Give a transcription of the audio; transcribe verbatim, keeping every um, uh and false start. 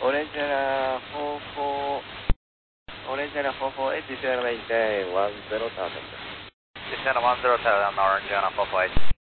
Orange Area フォーフォー、Orange Area フォーフォー、H Sierra maintain one zero thousand. Descend one zero thousand, Orange Area four four eight.